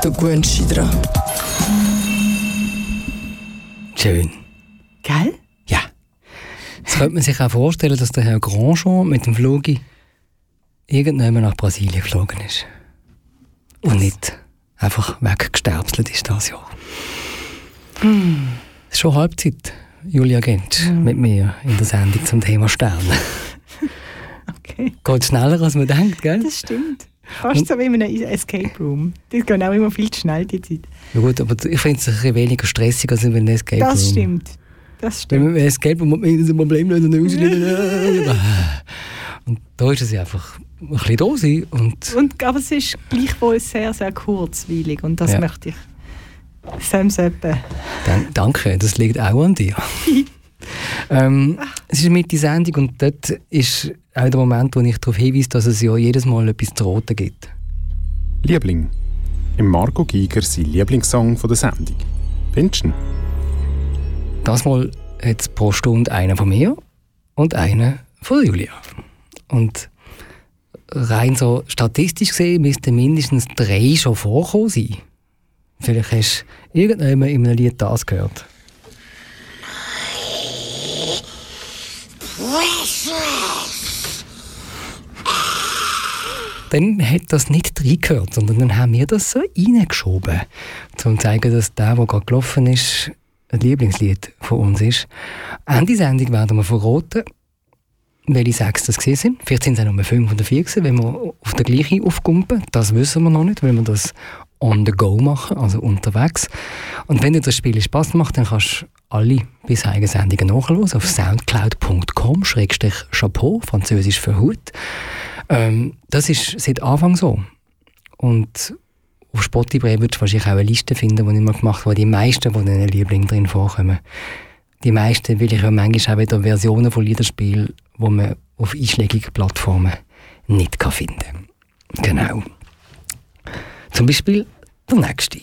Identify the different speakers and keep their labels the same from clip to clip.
Speaker 1: du gewöhnst dich dran.
Speaker 2: Schön.
Speaker 3: Gell?
Speaker 2: Ja. Jetzt könnte man sich auch vorstellen, dass der Herr Grandjean mit dem Flug irgendwann nach Brasilien geflogen ist. Und nicht einfach weggesterbselt ist das Jahr. Es ist schon Halbzeit, Julia Gentsch, mit mir in der Sendung zum Thema Sterne.
Speaker 3: Okay.
Speaker 2: Geht schneller, als man denkt, gell?
Speaker 3: Das stimmt. Fast so wie in einem Escape Room. Das geht auch immer viel zu schnell, die Zeit.
Speaker 2: Ja gut, aber ich finde es ein bisschen weniger stressig als in einem Escape Room.
Speaker 3: Das stimmt. Das
Speaker 2: Wenn
Speaker 3: stimmt.
Speaker 2: man ein Escape Room hat, man ein Problem und da ist es einfach ein bisschen da sein.
Speaker 3: Aber es ist gleichwohl sehr, sehr kurzweilig. Und das möchte ich Sam Seppe.
Speaker 2: Danke, das liegt auch an dir. Es ist mit die Sendung und dort ist auch der Moment, wo ich darauf hinweise, dass es ja jedes Mal etwas zu roten gibt.
Speaker 4: Liebling. Im Marco Giger sein Lieblingssong von der Sendung. Findest du ihn?
Speaker 2: Das Mal hat es pro Stunde einen von mir und einen von Julia. Und rein so statistisch gesehen müssten mindestens 3 schon vorkommen sein. Vielleicht hast du irgendjemand in einem Lied das gehört. Dann hat das nicht reingehört, sondern dann haben wir das so reingeschoben, um zu zeigen, dass der gerade gelaufen ist, ein Lieblingslied von uns ist. Ende Sendung werden wir verraten, welche 6 das gewesen sind. Vielleicht sind es auch nur 5 oder 4 gewesen, wenn wir auf der gleichen aufkumpen. Das wissen wir noch nicht, weil wir das on the go machen, also unterwegs. Und wenn dir das Spiel Spass macht, dann kannst du alle bisherigen Sendungen nachhören auf soundcloud.com/chapeau, französisch für Hut. Das ist seit Anfang so. Und auf Spotify würdest du wahrscheinlich auch eine Liste finden, die ich mal gemacht habe, wo die meisten von diesen Lieblingen drin vorkommen. Die meisten will ich ja manchmal auch wieder Versionen von Liederspielen, die man auf einschlägigen Plattformen nicht finden kann. Genau. Zum Beispiel der nächste.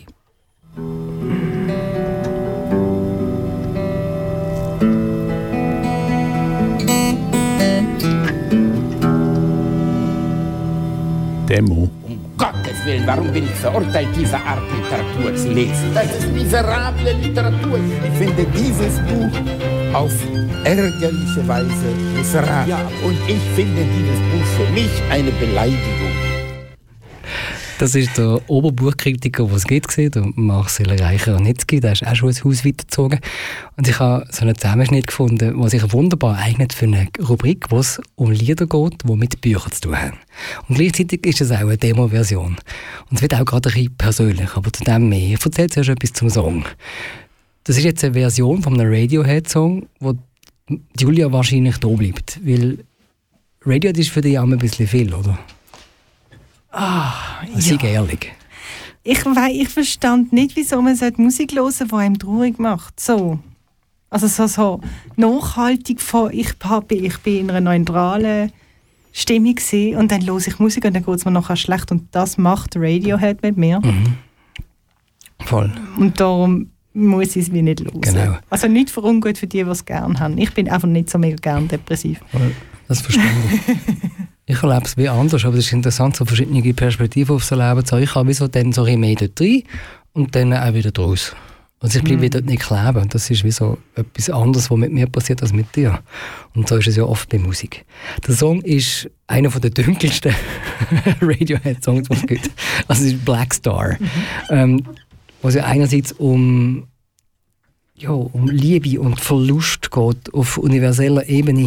Speaker 4: Demo.
Speaker 5: Um Gottes Willen, warum bin ich verurteilt, diese Art Literatur zu lesen? Das ist miserable Literatur. Ich finde dieses Buch auf ärgerliche Weise miserabel. Ja. Und ich finde dieses Buch für mich eine Beleidigung.
Speaker 2: Das ist der Oberbuchkritiker, den es gibt, der Marcel Reicher-Ranitzky. Der ist auch schon ein Haus weitergezogen. Und ich habe so einen Zusammenschnitt gefunden, der sich wunderbar eignet für eine Rubrik, wo es um Lieder geht, die mit Büchern zu tun haben. Und gleichzeitig ist es auch eine Demo-Version. Und es wird auch gerade ein bisschen persönlich, aber zu dem mehr. Ich erzähle zuerst etwas zum Song. Das ist jetzt eine Version von einem Radiohead-Song, wo Julia wahrscheinlich da bleibt. Weil Radiohead ist für dich auch ein bisschen viel, oder? Sei ehrlich.
Speaker 3: Ich verstand nicht, wieso man Musik hören sollte, die einem traurig macht. So. Also so nachhaltig von ich bin in einer neutralen Stimmung gewesen, und dann höre ich Musik und dann geht es mir nachher schlecht, und das macht Radiohead mit mir.
Speaker 2: Mhm. Voll.
Speaker 3: Und darum muss ich es wie nicht hören.
Speaker 2: Genau.
Speaker 3: Also nicht für ungut für die es gerne haben. Ich bin einfach nicht so mega gern depressiv.
Speaker 2: Das verstehe ich. Ich erlebe es wie anders, aber es ist interessant, so verschiedene Perspektiven auf so Leben zu haben. Ich habe wie so dann so ein mehr dort rein und dann auch wieder draus. Also ich bleibe dort nicht kleben. Und das ist wie so etwas anderes, was mit mir passiert als mit dir. Und so ist es ja oft bei Musik. Der Song ist einer der dunkelsten Radiohead-Songs, die es gibt. Also es ist Black Star. Wo es ja einerseits um Liebe und Verlust geht auf universeller Ebene.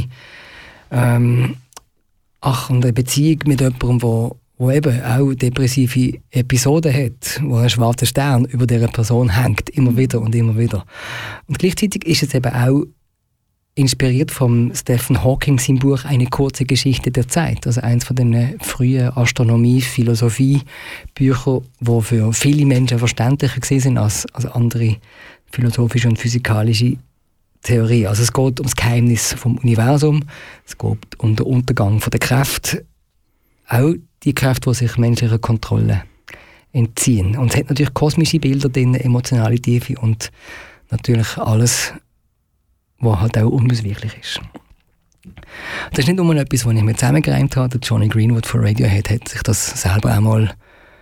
Speaker 2: Und eine Beziehung mit jemandem, der eben auch depressive Episoden hat, wo ein schwarzer Stern über dieser Person hängt, immer wieder und immer wieder. Und gleichzeitig ist es eben auch inspiriert von Stephen Hawking, sein Buch «Eine kurze Geschichte der Zeit». Also eines von den frühen Astronomie-Philosophie-Büchern, die für viele Menschen verständlicher sind als andere philosophische und physikalische Theorie. Also es geht um das Geheimnis vom Universum, es geht um den Untergang der Kräfte, auch die Kräfte, die sich menschlicher Kontrolle entziehen. Und es hat natürlich kosmische Bilder drin, emotionale Tiefe und natürlich alles, was halt auch unausweichlich ist. Das ist nicht nur etwas, was ich mir zusammengereimt habe. Der Johnny Greenwood von Radiohead hat sich das selber auch mal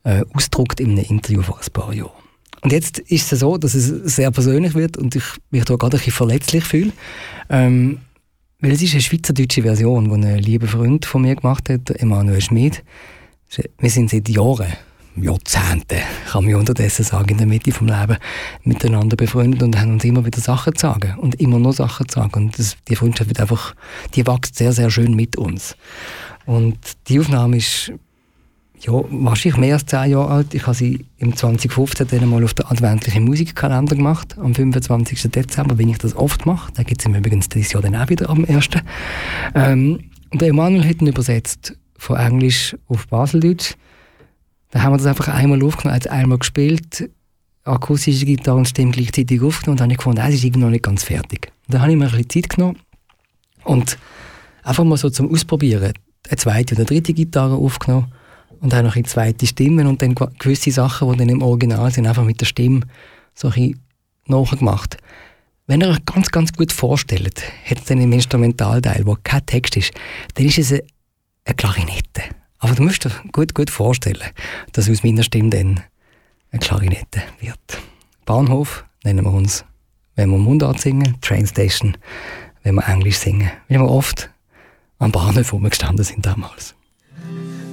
Speaker 2: ausgedruckt in einem Interview vor ein paar Jahren. Und jetzt ist es so, dass es sehr persönlich wird und ich mich da gerade ein bisschen verletzlich fühle. Weil es ist eine schweizerdeutsche Version, die ein lieber Freund von mir gemacht hat, Emanuel Schmid. Wir sind seit Jahrzehnten, kann man unterdessen sagen, in der Mitte vom Leben miteinander befreundet und haben uns immer wieder Sachen zu sagen und immer noch Sachen zu sagen. Und die Freundschaft wird einfach, die wächst sehr, sehr schön mit uns. Und die Aufnahme ist wahrscheinlich mehr als 10 Jahre alt. Ich habe sie im 2015 dann mal auf den adventlichen Musikkalender gemacht, am 25. Dezember, wie ich das oft mache. Da gibt es übrigens dieses Jahr dann auch wieder am 1. Und der Emanuel hat ihn übersetzt von Englisch auf Baseldeutsch. Da haben wir das einfach einmal aufgenommen, einmal gespielt, akustische Gitarre und Stimme gleichzeitig aufgenommen und dann habe ich gefunden, es ist irgendwie noch nicht ganz fertig. Und dann habe ich mir ein bisschen Zeit genommen und einfach mal so zum Ausprobieren eine zweite oder dritte Gitarre aufgenommen und dann noch eine zweite Stimme und dann gewisse Sachen, die dann im Original sind, einfach mit der Stimme so ein bisschen nachgemacht. Wenn ihr euch ganz, ganz gut vorstellt, hat es dann im Instrumentalteil, wo kein Text ist, dann ist es eine Klarinette. Aber du musst dir gut vorstellen, dass aus meiner Stimme dann eine Klarinette wird. Bahnhof nennen wir uns, wenn wir Mundart singen, Trainstation, wenn wir Englisch singen, weil wir oft am Bahnhof rumgestanden sind damals.